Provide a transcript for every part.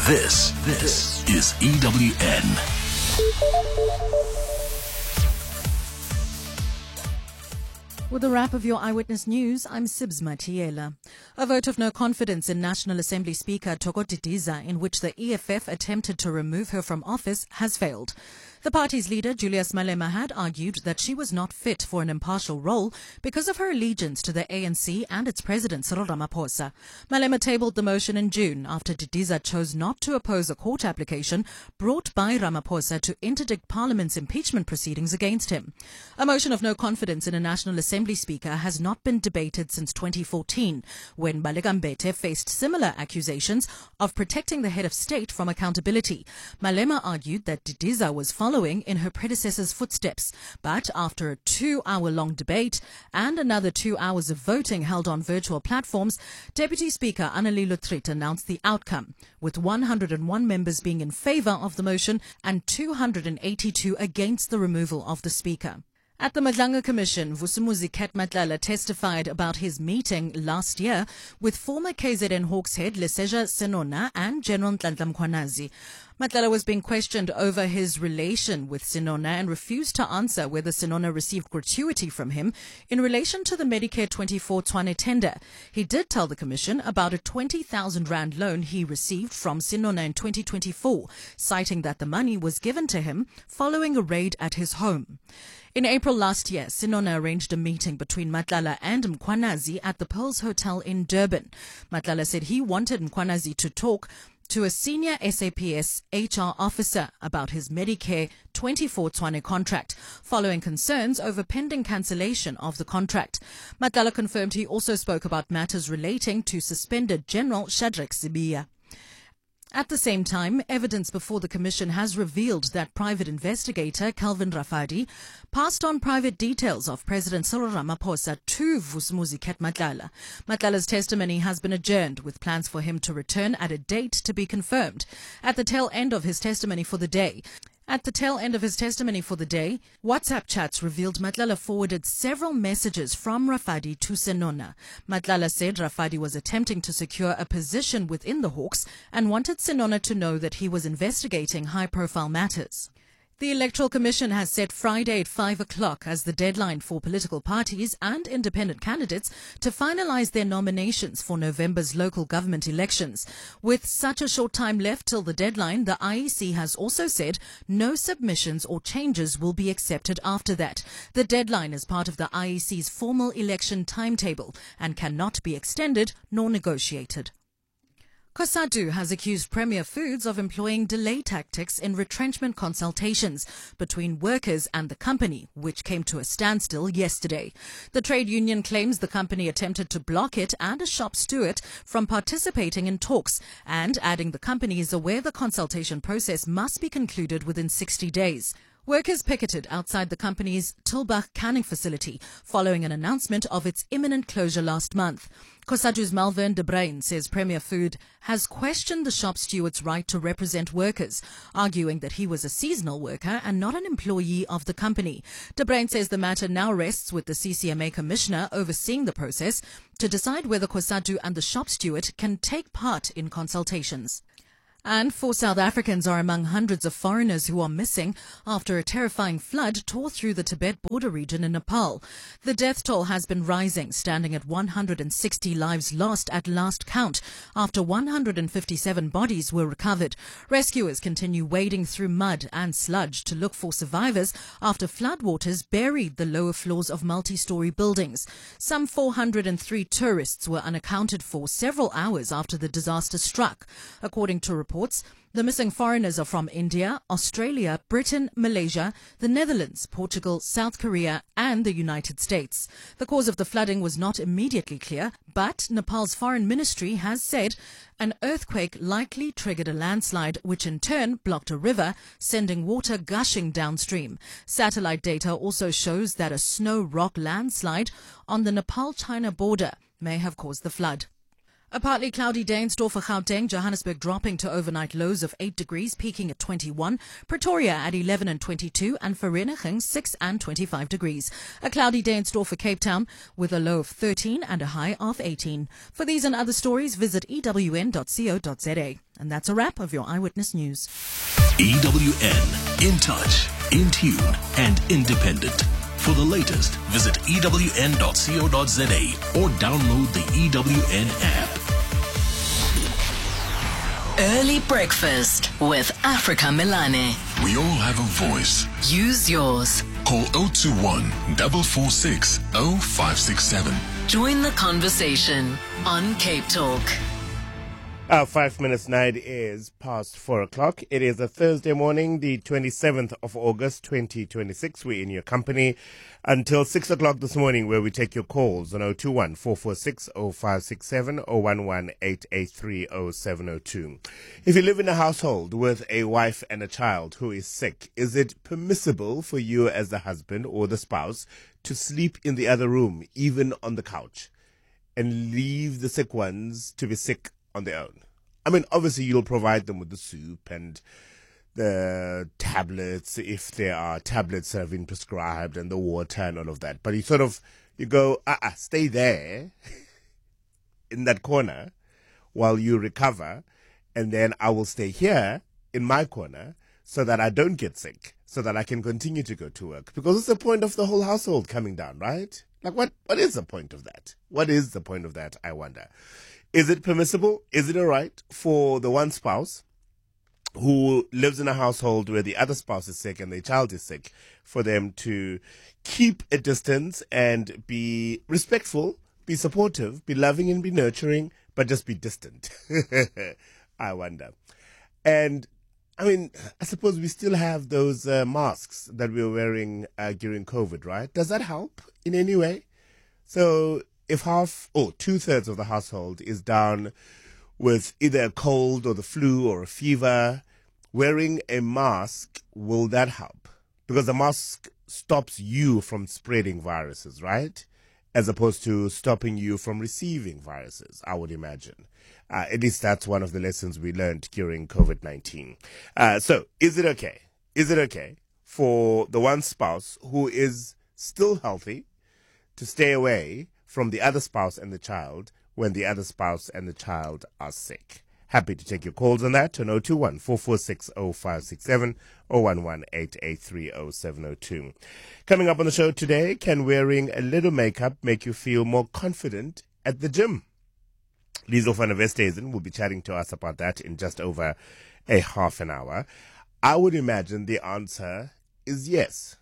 This is EWN. With a wrap of your Eyewitness News, I'm Sibs Matiela. A vote of no confidence in National Assembly Speaker Thoko Didiza, in which the EFF attempted to remove her from office, has failed. The party's leader, Julius Malema, had argued that she was not fit for an impartial role because of her allegiance to the ANC and its president, Cyril Ramaphosa. Malema tabled the motion in June after Didiza chose not to oppose a court application brought by Ramaphosa to interdict Parliament's impeachment proceedings against him. A motion of no confidence in a National Assembly Speaker has not been debated since 2014, when Baleka Mbete faced similar accusations of protecting the head of state from accountability. Malema argued that Didiza was following in her predecessor's footsteps, but after a 2-hour-long debate and another 2 hours of voting held on virtual platforms, Deputy Speaker Annelie Lotriet announced the outcome, with 101 members being in favour of the motion and 282 against the removal of the Speaker. At the Madlanga Commission, Vusumuzi Ket Matlala testified about his meeting last year with former KZN Hawks head Leseja Senona and General Nhlanhla Mkhwanazi. Matlala was being questioned over his relation with Senona and refused to answer whether Senona received gratuity from him in relation to the Medicare 24 Tshwane tender. He did tell the Commission about a 20,000 rand loan he received from Senona in 2024, citing that the money was given to him following a raid at his home. In April last year, Senona arranged a meeting between Matlala and Mkhwanazi at the Pearls Hotel in Durban. Matlala said he wanted Mkhwanazi to talk to a senior SAPS HR officer about his Medicare 24 Tshwane contract, following concerns over pending cancellation of the contract. Matlala confirmed he also spoke about matters relating to suspended General Shadrack Sibiya. At the same time, evidence before the Commission has revealed that private investigator Calvin Rafadi passed on private details of President Cyril Ramaphosa to Vusumuzi Ket Matlala. Matlala's testimony has been adjourned, with plans for him to return at a date to be confirmed. At the tail end of his testimony for the day, WhatsApp chats revealed Matlala forwarded several messages from Rafadi to Senona. Matlala said Rafadi was attempting to secure a position within the Hawks and wanted Senona to know that he was investigating high-profile matters. The Electoral Commission has set Friday at 5 o'clock as the deadline for political parties and independent candidates to finalize their nominations for November's local government elections. With such a short time left till the deadline, the IEC has also said no submissions or changes will be accepted after that. The deadline is part of the IEC's formal election timetable and cannot be extended nor negotiated. COSATU has accused Premier Foods of employing delay tactics in retrenchment consultations between workers and the company, which came to a standstill yesterday. The trade union claims the company attempted to block it and a shop steward from participating in talks, and adding the company is aware the consultation process must be concluded within 60 days. Workers picketed outside the company's Tulbagh canning facility following an announcement of its imminent closure last month. COSATU's Malvern de Bruyn says Premier Food has questioned the shop steward's right to represent workers, arguing that he was a seasonal worker and not an employee of the company. De Bruyn says the matter now rests with the CCMA commissioner overseeing the process to decide whether COSATU and the shop steward can take part in consultations. And 4 South Africans are among hundreds of foreigners who are missing after a terrifying flood tore through the Tibet border region in Nepal. The death toll has been rising, standing at 160 lives lost at last count, after 157 bodies were recovered. Rescuers continue wading through mud and sludge to look for survivors after floodwaters buried the lower floors of multi-story buildings. Some 403 tourists were unaccounted for several hours after the disaster struck. According to reports, the missing foreigners are from India, Australia, Britain, Malaysia, the Netherlands, Portugal, South Korea and the United States. The cause of the flooding was not immediately clear, but Nepal's foreign ministry has said an earthquake likely triggered a landslide, which in turn blocked a river, sending water gushing downstream. Satellite data also shows that a snow rock landslide on the Nepal-China border may have caused the flood. A partly cloudy day in store for Gauteng, Johannesburg dropping to overnight lows of 8 degrees, peaking at 21, Pretoria at 11 and 22, and Vereeniging 6 and 25 degrees. A cloudy day in store for Cape Town with a low of 13 and a high of 18. For these and other stories, visit ewn.co.za. And that's a wrap of your Eyewitness News. EWN, in touch, in tune, and independent. For the latest, visit ewn.co.za or download the EWN app. Early breakfast with Africa Milane. We all have a voice. Use yours. Call 021 446 0567. Join the conversation on Cape Talk. 5 minutes 9 is past 4 o'clock. It is a Thursday morning, the 27th of August, 2026. We're in your company until 6 o'clock this morning, where we take your calls on 021 446 0567 or 118830702. If you live in a household with a wife and a child who is sick, is it permissible for you as the husband or the spouse to sleep in the other room, even on the couch, and leave the sick ones to be sick on their own? I mean, obviously you'll provide them with the soup and the tablets, if there are tablets that have been prescribed, and the water and all of that. But you go, stay there in that corner while you recover, and then I will stay here in my corner so that I don't get sick, so that I can continue to go to work. Because it's the point of the whole household coming down, right? Like, what is the point of that? What is the point of that, I wonder? Is it permissible? Is it all right for the one spouse who lives in a household where the other spouse is sick and the child is sick, for them to keep a distance and be respectful, be supportive, be loving and be nurturing, but just be distant? I wonder. And I mean, I suppose we still have those masks that we were wearing during COVID, right? Does that help in any way? So if two-thirds of the household is down with either a cold or the flu or a fever, wearing a mask, will that help? Because the mask stops you from spreading viruses, right? As opposed to stopping you from receiving viruses, I would imagine. At least that's one of the lessons we learned during COVID-19. So is it okay? Is it okay for the one spouse who is still healthy to stay away from the other spouse and the child when the other spouse and the child are sick? Happy to take your calls on that on 021 446 0567 or 118830702. Coming up on the show today, can wearing a little makeup make you feel more confident at the gym? Liesl van der Westhuizen will be chatting to us about that in just over a half an hour. I would imagine the answer is yes.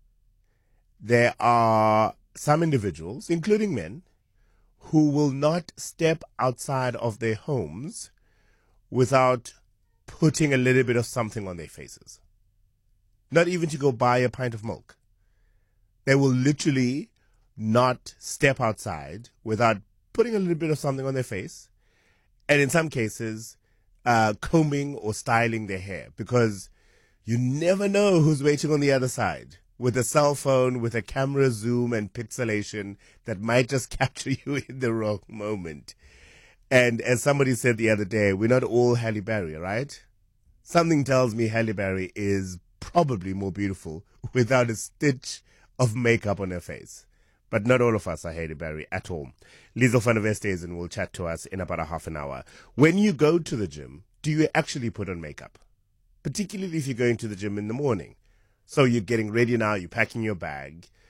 There are some individuals, including men, who will not step outside of their homes without putting a little bit of something on their faces. Not even to go buy a pint of milk. They will literally not step outside without putting a little bit of something on their face, and in some cases, combing or styling their hair, because you never know who's waiting on the other side with a cell phone, with a camera zoom and pixelation that might just capture you in the wrong moment. And as somebody said the other day, we're not all Halle Berry, right? Something tells me Halle Berry is probably more beautiful without a stitch of makeup on her face. But not all of us are Halle Berry at all. Liesl van der Westhuizen will chat to us in about a half an hour. When you go to the gym, do you actually put on makeup? Particularly if you're going to the gym in the morning. So you're getting ready now, you're packing your bag,